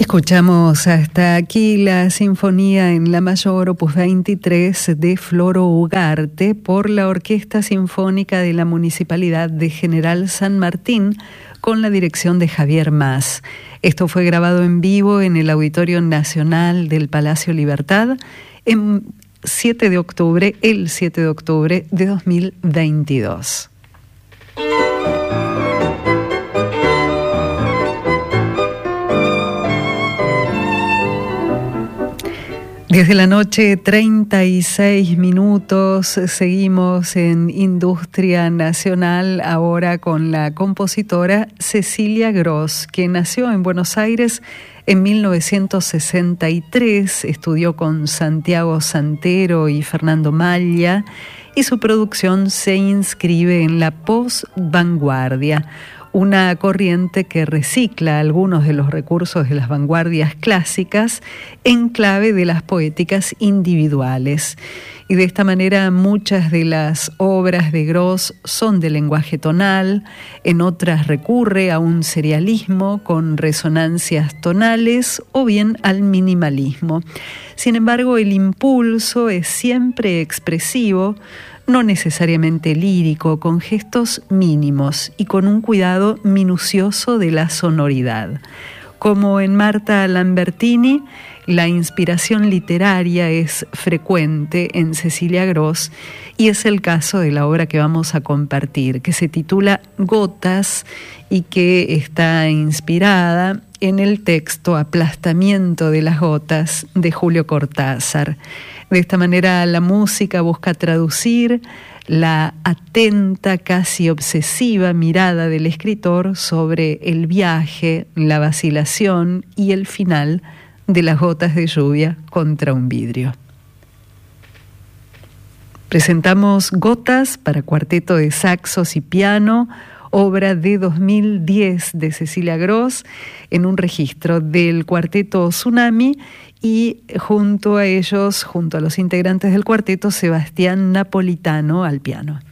Escuchamos hasta aquí la Sinfonía en La Mayor, opus 23 de Floro Ugarte por la Orquesta Sinfónica de la Municipalidad de General San Martín con la dirección de Javier Mas. Esto fue grabado en vivo en el Auditorio Nacional del Palacio Libertad el 7 de octubre de 2022. Desde la noche, 36 minutos, seguimos en Industria Nacional, ahora con la compositora Cecilia Gross, que nació en Buenos Aires en 1963, estudió con Santiago Santero y Fernando Maglia, y su producción se inscribe en la post-vanguardia, una corriente que recicla algunos de los recursos de las vanguardias clásicas en clave de las poéticas individuales. Y de esta manera muchas de las obras de Gross son de lenguaje tonal, en otras recurre a un serialismo con resonancias tonales o bien al minimalismo. Sin embargo, el impulso es siempre expresivo, no necesariamente lírico, con gestos mínimos y con un cuidado minucioso de la sonoridad. Como en Marta Lambertini, la inspiración literaria es frecuente en Cecilia Gross, y es el caso de la obra que vamos a compartir, que se titula Gotas y que está inspirada en el texto Aplastamiento de las gotas de Julio Cortázar. De esta manera la música busca traducir la atenta, casi obsesiva mirada del escritor sobre el viaje, la vacilación y el final de las gotas de lluvia contra un vidrio. Presentamos Gotas para cuarteto de saxos y piano, obra de 2010 de Cecilia Gross, en un registro del cuarteto Tsunami, y junto a ellos, junto a los integrantes del cuarteto, Sebastián Napolitano al piano.